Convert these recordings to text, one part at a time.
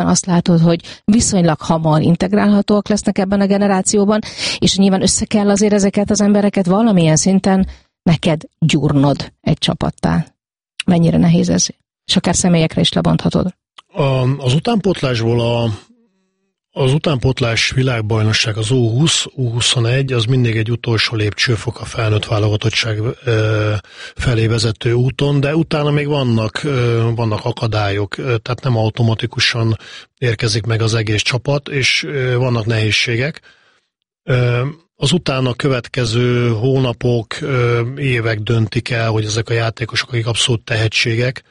azt látod, hogy viszonylag hamar integrálhatóak lesznek ebben a generációban, és nyilván össze kell azért ezeket az embereket valamilyen szinten neked gyúrnod egy csapattá. Mennyire nehéz ez? És akár személyekre is lebonthatod. Az utánpótlásból az utánpótlás világbajnokság, az U20, U21, az mindig egy utolsó lépcsőfok a felnőtt válogatottság felé vezető úton, de utána még vannak akadályok, tehát nem automatikusan érkezik meg az egész csapat, és vannak nehézségek. Az utána következő hónapok, évek döntik el, hogy ezek a játékosok, akik abszolút tehetségek,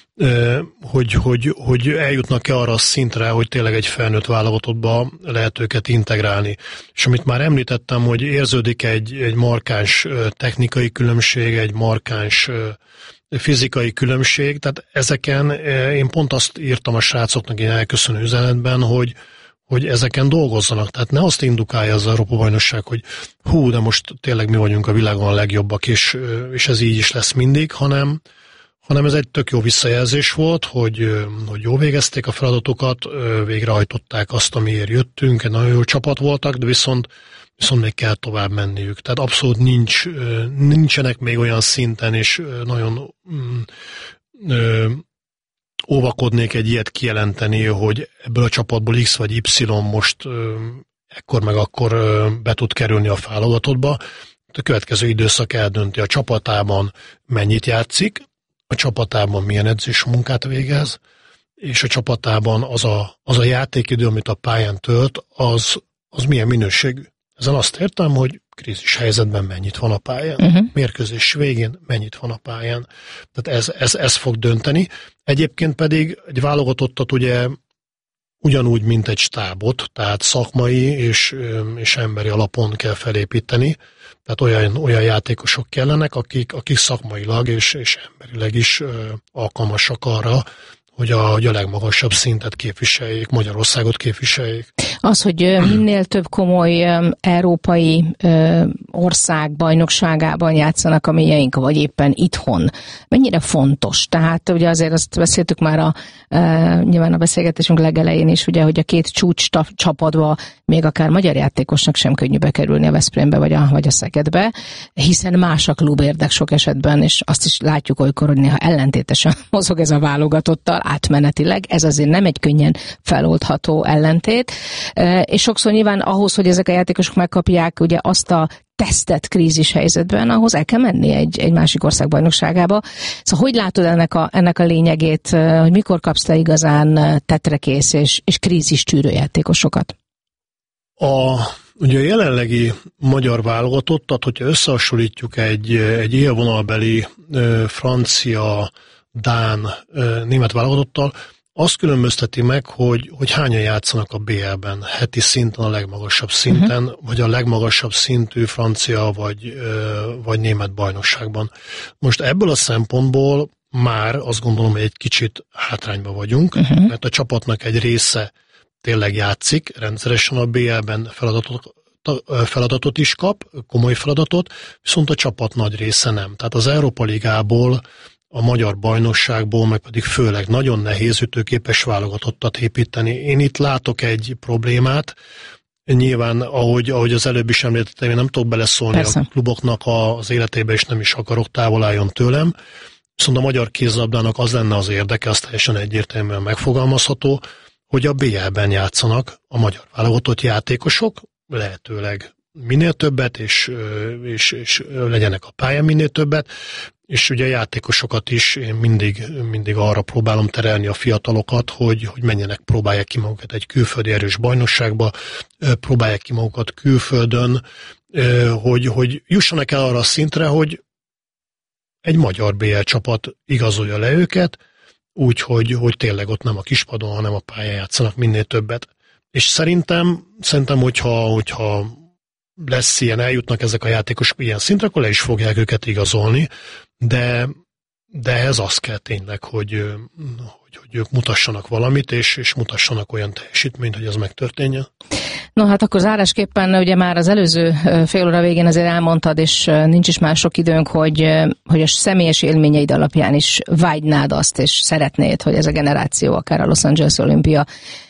hogy eljutnak-e arra a szintre, hogy tényleg egy felnőtt válogatottba lehet őket integrálni. És amit már említettem, hogy érződik egy markáns technikai különbség, egy markáns fizikai különbség, tehát ezeken én pont azt írtam a srácoknak én elköszönő üzenetben, hogy ezeken dolgozzanak. Tehát ne azt indukálja az Európa-bajnokság, hogy de most tényleg mi vagyunk a világon a legjobbak, és ez így is lesz mindig, hanem ez egy tök jó visszajelzés volt, hogy jól végezték a feladatokat, végrehajtották azt, amiért jöttünk, egy nagyon jó csapat voltak, de viszont még kell tovább menniük. Tehát abszolút nincsenek még olyan szinten, és nagyon óvakodnék egy ilyet kijelenteni, hogy ebből a csapatból X vagy Y most ekkor meg akkor be tud kerülni a válogatottba. A következő időszak eldönti a csapatában mennyit játszik, a csapatában milyen edzés munkát végez, és a csapatában az a játékidő, amit a pályán tölt, az milyen minőségű. Ezen azt értem, hogy krízis helyzetben mennyit van a pályán, mérkőzés végén mennyit van a pályán. Tehát ez fog dönteni. Egyébként pedig egy válogatottat ugye ugyanúgy, mint egy stábot, tehát szakmai és emberi alapon kell felépíteni. Tehát olyan játékosok kellenek, akik szakmailag és emberileg is alkalmasak arra, hogy a legmagasabb szintet képviseljék, Magyarországot képviseljék. Az, hogy minél több komoly európai ország bajnokságában játszanak a mieink, vagy éppen itthon, mennyire fontos? Tehát ugye azért azt beszéltük már nyilván a beszélgetésünk legelején is, ugye, hogy a két csúcs csapatba még akár magyar játékosnak sem könnyű bekerülni a Veszprémbe vagy a Szegedbe, hiszen más a klubérdek sok esetben, és azt is látjuk olykor, hogy néha ellentétesen mozog ez a válogatottal átmenetileg. Ez azért nem egy könnyen feloldható ellentét, és sokszor nyilván ahhoz, hogy ezek a játékosok megkapják ugye azt a tesztet krízis helyzetben, ahhoz el kell menni egy másik ország bajnokságába. Szóval hogy látod ennek a lényegét, hogy mikor kapsz te igazán tetrekész és krízis tűrő játékosokat? Ugye a jelenlegi magyar válogatottat, hogyha összehasonlítjuk egy élvonalbeli francia, dán, német válogatottal, azt különbözteti meg, hogy hányan játszanak a BL-ben, heti szinten, a legmagasabb szinten, vagy a legmagasabb szintű francia vagy német bajnokságban. Most ebből a szempontból már azt gondolom, hogy egy kicsit hátrányban vagyunk, mert a csapatnak egy része tényleg játszik, rendszeresen a BL-ben feladatot is kap, komoly feladatot, viszont a csapat nagy része nem. Tehát az Európa Ligából, a magyar bajnokságból, meg pedig főleg nagyon nehéz ütőképes válogatottat építeni. Én itt látok egy problémát, nyilván, ahogy az előbb is említettem, én nem tudok beleszólni Persze. a kluboknak az életébe, és nem is akarok, távol álljon tőlem. Viszont a magyar kézilabdának az lenne az érdeke, az teljesen egyértelműen megfogalmazható, hogy a BL-ben játszanak a magyar válogatott játékosok, lehetőleg minél többet, és legyenek a pályán minél többet, és ugye a játékosokat is én mindig arra próbálom terelni a fiatalokat, hogy menjenek, próbálják ki magukat egy külföldi erős bajnokságba, próbálják ki magukat külföldön, hogy jussanak el arra a szintre, hogy egy magyar BL csapat igazolja le őket, úgyhogy tényleg ott nem a kispadon, hanem a pályán játszanak minél többet. És szerintem hogyha lesz ilyen, eljutnak ezek a játékosok ilyen szintre, akkor le is fogják őket igazolni, de ez az kell tényleg, hogy ők mutassanak valamit, és mutassanak olyan teljesítményt, hogy az megtörténjen. No hát akkor zárásképpen ugye már az előző fél óra végén azért elmondtad, és nincs is már sok időnk, hogy a személyes élményeid alapján is vágynád azt, és szeretnéd, hogy ez a generáció akár a Los Angeles olimpia